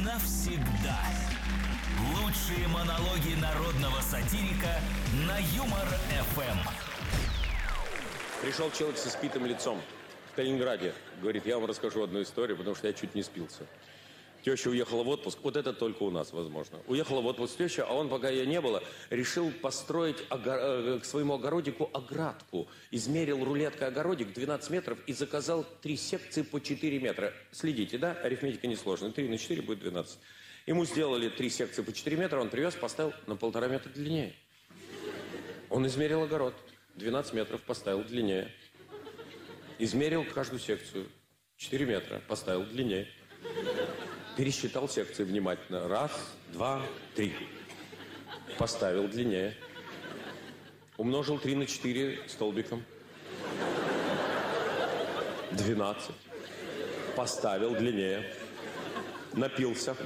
навсегда. Лучшие монологи народного сатирика на Юмор-ФМ. Пришел человек с испитым лицом в Калининграде. Говорит, я вам расскажу одну историю, потому что я чуть не спился. Теща уехала в отпуск. Вот это только у нас возможно. Уехала в отпуск теща, а он, пока ее не было, решил построить к своему огородику оградку. Измерил рулеткой огородик 12 метров и заказал 3 секции по 4 метра. Следите, да? Арифметика несложная. 3 на 4 будет 12. Ему сделали 3 секции по 4 метра, он привез, поставил на 1,5 метра длиннее. Он измерил огород. 12 метров поставил длиннее. Измерил каждую секцию. 4 метра поставил длиннее. Пересчитал секции внимательно. 1, 2, 3. Поставил длиннее. Умножил 3 на 4 столбиком. 12. Поставил длиннее. Напился.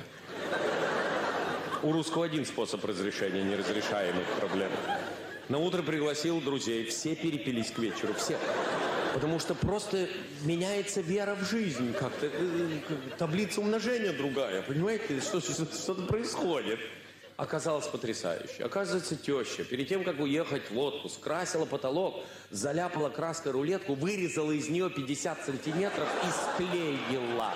У русского один способ разрешения неразрешаемых проблем. На утро пригласил друзей. Все перепились к вечеру. Все. Потому что просто меняется вера в жизнь как-то. Таблица умножения другая. Понимаете, что-то происходит. Оказалось потрясающе. Оказывается, теща перед тем, как уехать в отпуск, красила потолок, заляпала краской рулетку, вырезала из нее 50 сантиметров и склеила.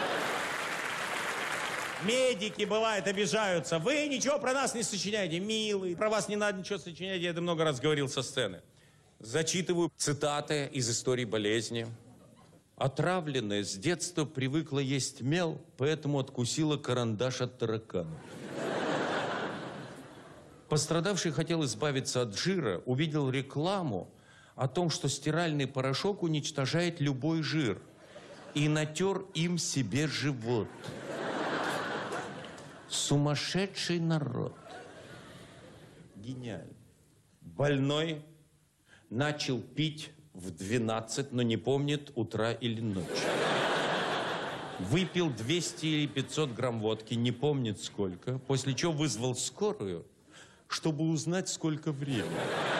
Медики, бывает, обижаются. Вы ничего про нас не сочиняете, милый. Про вас не надо ничего сочинять, я это много раз говорил со сцены. Зачитываю цитаты из истории болезни. Отравленная с детства привыкла есть мел, поэтому откусила карандаш от таракана. Пострадавший хотел избавиться от жира, увидел рекламу о том, что стиральный порошок уничтожает любой жир, и натер им себе живот. Сумасшедший народ. Гениально. Больной начал пить в 12, но не помнит утра или ночи. Выпил 200 или 500 грамм водки, не помнит сколько, после чего вызвал скорую, чтобы узнать, сколько времени.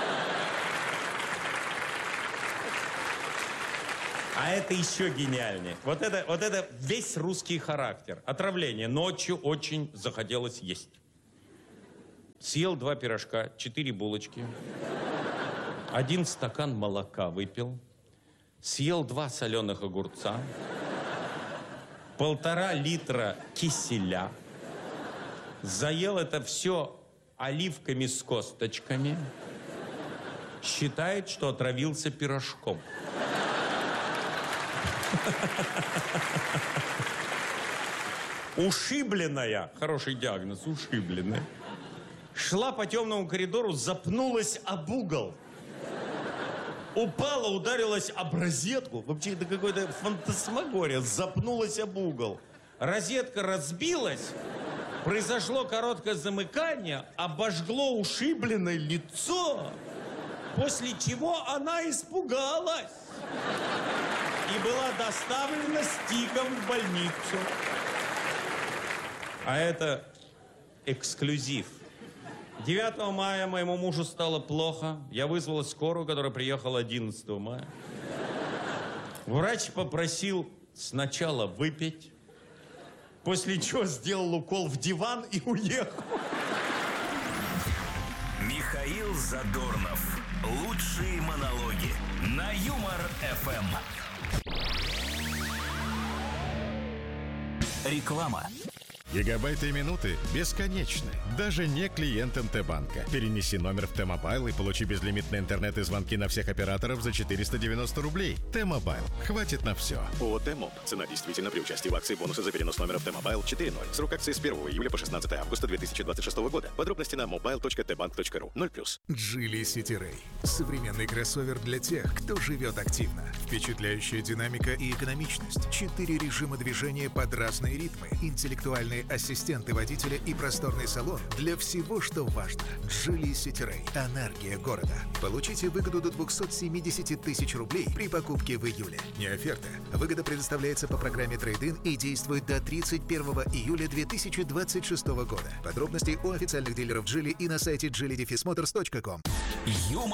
А это еще гениальнее. Вот это весь русский характер. Отравление. Ночью очень захотелось есть. Съел 2 пирожка, 4 булочки. 1 стакан молока выпил. Съел 2 соленых огурца. 1,5 литра киселя. Заел это все оливками с косточками. Считает, что отравился пирожком. Ушибленная, хороший диагноз, ушибленная, шла по темному коридору, запнулась об угол. Упала, ударилась об розетку. Вообще это какой-то фантасмагория. Запнулась об угол. Розетка разбилась. Произошло короткое замыкание. Обожгло ушибленное лицо. После чего она испугалась. И была доставлена с тиком в больницу. А это эксклюзив. 9 мая моему мужу стало плохо. Я вызвала скорую, которая приехала 11 мая. Врач попросил сначала выпить, после чего сделал укол в диван и уехал. Михаил Задорнов. Лучшие монологи на Юмор-ФМ. Реклама. Гигабайты и минуты бесконечны. Даже не клиентам Т-банка. Перенеси номер в Т-мобайл и получи безлимитный интернет и звонки на всех операторов за 490 рублей. Т-мобайл. Хватит на все. ООО «Т-моб». Цена действительно при участии в акции бонусы за перенос номера в Т-мобайл 4.0. Срок акции с 1 июля по 16 августа 2026 года. Подробности на mobile.tbank.ru. 0+. Geely City Ray. Современный кроссовер для тех, кто живет активно. Впечатляющая динамика и экономичность. 4 режима движения под разные ритмы. Интеллектуальные ассистенты водителя и просторный салон для всего, что важно. Geely City Ray. Энергия города. Получите выгоду до 270 тысяч рублей при покупке в июле. Не оферта. Выгода предоставляется по программе Трейд-ин и действует до 31 июля 2026 года. Подробности у официальных дилеров Geely и на сайте geely-motors.com.